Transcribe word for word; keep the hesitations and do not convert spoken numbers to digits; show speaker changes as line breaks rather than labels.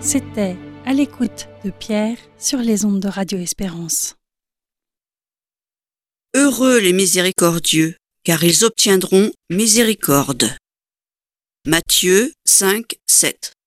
C'était À l'écoute de Pierre sur les ondes de Radio Espérance.
Heureux les miséricordieux, car ils obtiendront miséricorde. Matthieu cinq, sept.